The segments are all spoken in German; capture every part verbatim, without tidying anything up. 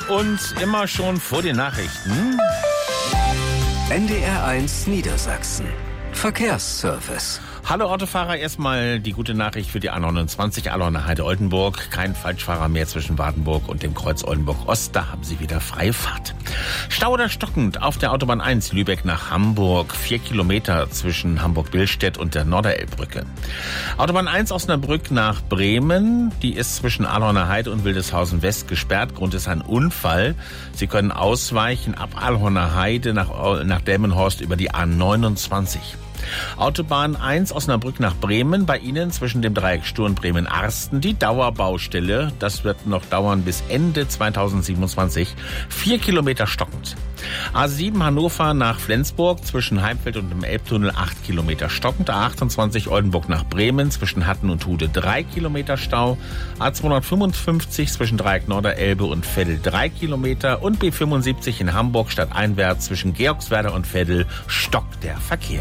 und immer schon vor den Nachrichten. N D R eins Niedersachsen. Verkehrsservice. Hallo Autofahrer, erstmal die gute Nachricht für die A neunundzwanzig Alorner Heide-Oldenburg. Kein Falschfahrer mehr zwischen Wardenburg und dem Kreuz Oldenburg-Ost. Da haben Sie wieder freie Fahrt. Stau oder stockend auf der Autobahn eins Lübeck nach Hamburg. Vier Kilometer zwischen Hamburg-Billstedt und der Norderelbbrücke. Autobahn eins Osnabrück nach Bremen. Die ist zwischen Alorner Heide und Wildeshausen West gesperrt. Grund ist ein Unfall. Sie können ausweichen ab Alorner Heide nach, nach Delmenhorst über die A neunundzwanzig. Autobahn eins Osnabrück nach Bremen, bei Ihnen zwischen dem Dreieck Sturm Bremen-Arsten die Dauerbaustelle. Das wird noch dauern bis Ende zweitausendsiebenundzwanzig. Vier Kilometer stockend. A sieben Hannover nach Flensburg zwischen Heimfeld und dem Elbtunnel acht Kilometer stockend. A achtundzwanzig Oldenburg nach Bremen zwischen Hatten und Hude drei Kilometer Stau. A zweihundertfünfundfünfzig zwischen Dreieck Norderelbe und Veddel drei Kilometer. Und B fünfundsiebzig in Hamburg stadteinwärts zwischen Georgswerder und Veddel stockt der Verkehr.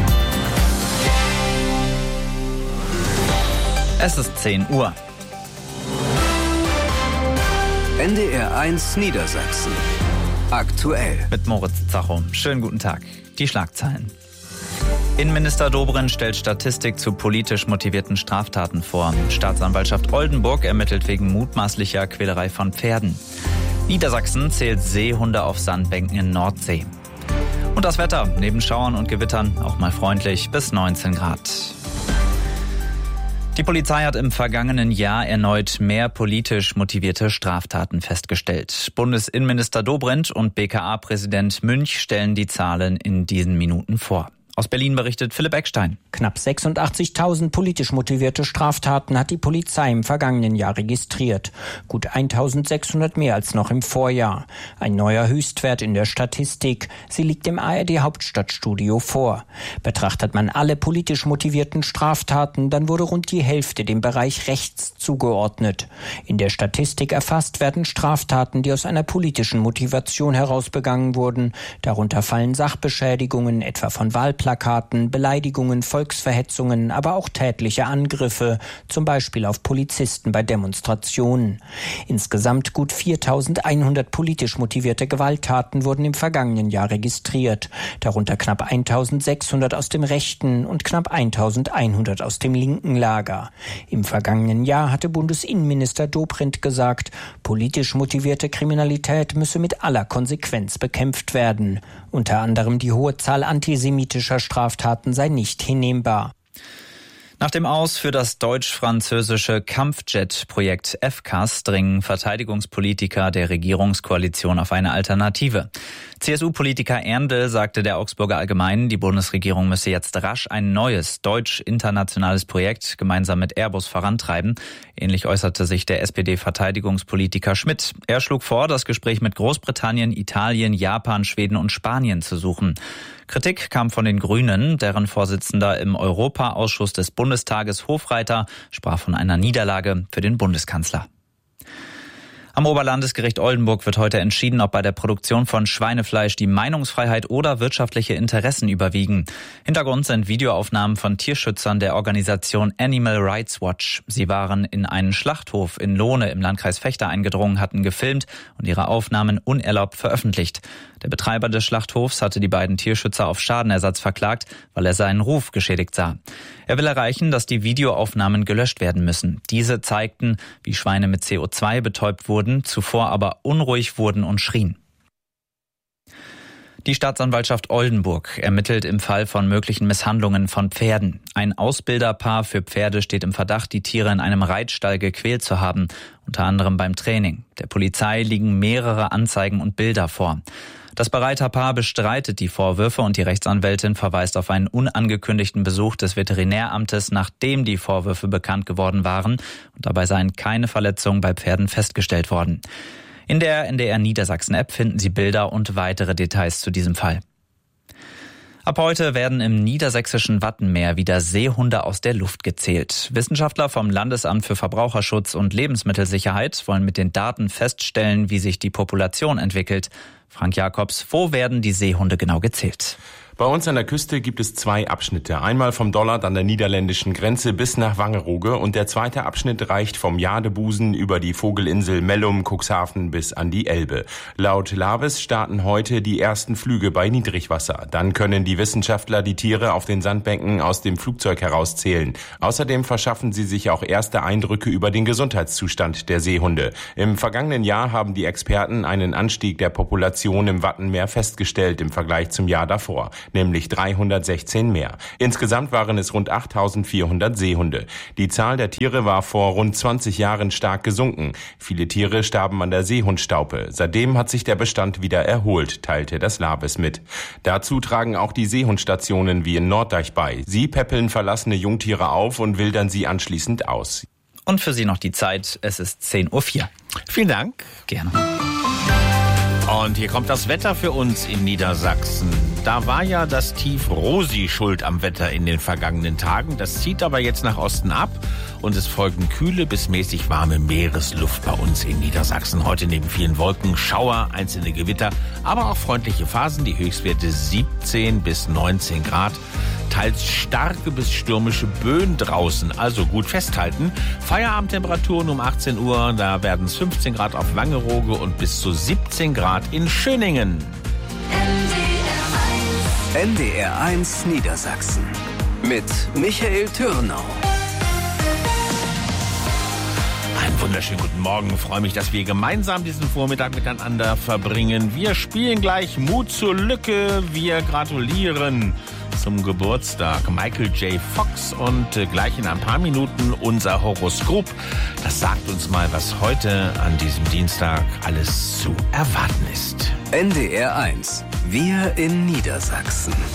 Es ist zehn Uhr. N D R eins Niedersachsen. Aktuell. Mit Moritz Zacho. Schönen guten Tag. Die Schlagzeilen. Innenminister Dobrindt stellt Statistik zu politisch motivierten Straftaten vor. Staatsanwaltschaft Oldenburg ermittelt wegen mutmaßlicher Quälerei von Pferden. Niedersachsen zählt Seehunde auf Sandbänken in Nordsee. Und das Wetter. Neben Schauern und Gewittern auch mal freundlich bis neunzehn Grad. Die Polizei hat im vergangenen Jahr erneut mehr politisch motivierte Straftaten festgestellt. Bundesinnenminister Dobrindt und B K A-Präsident Münch stellen die Zahlen in diesen Minuten vor. Aus Berlin berichtet Philipp Eckstein. Knapp sechsundachtzigtausend politisch motivierte Straftaten hat die Polizei im vergangenen Jahr registriert. Gut eintausendsechshundert mehr als noch im Vorjahr. Ein neuer Höchstwert in der Statistik. Sie liegt im A R D-Hauptstadtstudio vor. Betrachtet man alle politisch motivierten Straftaten, dann wurde rund die Hälfte dem Bereich rechts zugeordnet. In der Statistik erfasst werden Straftaten, die aus einer politischen Motivation heraus begangen wurden. Darunter fallen Sachbeschädigungen, etwa von Wahlplakaten, Plakaten, Beleidigungen, Volksverhetzungen, aber auch tätliche Angriffe, zum Beispiel auf Polizisten bei Demonstrationen. Insgesamt gut viertausendeinhundert politisch motivierte Gewalttaten wurden im vergangenen Jahr registriert, darunter knapp eintausendsechshundert aus dem rechten und knapp eintausendeinhundert aus dem linken Lager. Im vergangenen Jahr hatte Bundesinnenminister Dobrindt gesagt, politisch motivierte Kriminalität müsse mit aller Konsequenz bekämpft werden. Unter anderem die hohe Zahl antisemitischer Straftaten sei nicht hinnehmbar. Nach dem Aus für das deutsch-französische Kampfjet-Projekt F C A S dringen Verteidigungspolitiker der Regierungskoalition auf eine Alternative. C S U-Politiker Erndl sagte der Augsburger Allgemeinen, die Bundesregierung müsse jetzt rasch ein neues deutsch-internationales Projekt gemeinsam mit Airbus vorantreiben. Ähnlich äußerte sich der S P D-Verteidigungspolitiker Schmidt. Er schlug vor, das Gespräch mit Großbritannien, Italien, Japan, Schweden und Spanien zu suchen. Kritik kam von den Grünen, deren Vorsitzender im Europaausschuss des Bundestages Hofreiter sprach von einer Niederlage für den Bundeskanzler. Am Oberlandesgericht Oldenburg wird heute entschieden, ob bei der Produktion von Schweinefleisch die Meinungsfreiheit oder wirtschaftliche Interessen überwiegen. Hintergrund sind Videoaufnahmen von Tierschützern der Organisation Animal Rights Watch. Sie waren in einen Schlachthof in Lohne im Landkreis Vechta eingedrungen, hatten gefilmt und ihre Aufnahmen unerlaubt veröffentlicht. Der Betreiber des Schlachthofs hatte die beiden Tierschützer auf Schadenersatz verklagt, weil er seinen Ruf geschädigt sah. Er will erreichen, dass die Videoaufnahmen gelöscht werden müssen. Diese zeigten, wie Schweine mit C O zwei betäubt wurden, zuvor aber unruhig wurden und schrien. Die Staatsanwaltschaft Oldenburg ermittelt im Fall von möglichen Misshandlungen von Pferden. Ein Ausbilderpaar für Pferde steht im Verdacht, die Tiere in einem Reitstall gequält zu haben, unter anderem beim Training. Der Polizei liegen mehrere Anzeigen und Bilder vor. Das Bereiterpaar bestreitet die Vorwürfe und die Rechtsanwältin verweist auf einen unangekündigten Besuch des Veterinäramtes, nachdem die Vorwürfe bekannt geworden waren. Und dabei seien keine Verletzungen bei Pferden festgestellt worden. In der N D R Niedersachsen-App finden Sie Bilder und weitere Details zu diesem Fall. Ab heute werden im niedersächsischen Wattenmeer wieder Seehunde aus der Luft gezählt. Wissenschaftler vom Landesamt für Verbraucherschutz und Lebensmittelsicherheit wollen mit den Daten feststellen, wie sich die Population entwickelt. Frank Jakobs, wo werden die Seehunde genau gezählt? Bei uns an der Küste gibt es zwei Abschnitte. Einmal vom Dollard an der niederländischen Grenze bis nach Wangerooge und der zweite Abschnitt reicht vom Jadebusen über die Vogelinsel Mellum, Cuxhaven bis an die Elbe. Laut Laves starten heute die ersten Flüge bei Niedrigwasser. Dann können die Wissenschaftler die Tiere auf den Sandbänken aus dem Flugzeug herauszählen. Außerdem verschaffen sie sich auch erste Eindrücke über den Gesundheitszustand der Seehunde. Im vergangenen Jahr haben die Experten einen Anstieg der Population im Wattenmeer festgestellt im Vergleich zum Jahr davor, nämlich dreihundertsechzehn mehr. Insgesamt waren es rund achttausendvierhundert Seehunde. Die Zahl der Tiere war vor rund zwanzig Jahren stark gesunken. Viele Tiere starben an der Seehundstaupe. Seitdem hat sich der Bestand wieder erholt, teilte das Laves mit. Dazu tragen auch die Seehundstationen wie in Norddeich bei. Sie päppeln verlassene Jungtiere auf und wildern sie anschließend aus. Und für Sie noch die Zeit, es ist zehn Uhr vier. Vielen Dank. Gerne. Und hier kommt das Wetter für uns in Niedersachsen. Da war ja das Tief Rosi schuld am Wetter in den vergangenen Tagen. Das zieht aber jetzt nach Osten ab und es folgen kühle bis mäßig warme Meeresluft bei uns in Niedersachsen. Heute neben vielen Wolken, Schauer, einzelne Gewitter, aber auch freundliche Phasen. Die Höchstwerte siebzehn bis neunzehn Grad. Teils starke bis stürmische Böen draußen, also gut festhalten. Feierabendtemperaturen um achtzehn Uhr, da werden es fünfzehn Grad auf Wangerooge und bis zu siebzehn Grad in Schöningen. N D R eins Niedersachsen mit Michael Türnau. Einen wunderschönen guten Morgen. Ich freue mich, dass wir gemeinsam diesen Vormittag miteinander verbringen. Wir spielen gleich Mut zur Lücke. Wir gratulieren zum Geburtstag Michael J. Fox und gleich in ein paar Minuten unser Horoskop. Das sagt uns mal, was heute an diesem Dienstag alles zu erwarten ist. N D R eins. Wir in Niedersachsen.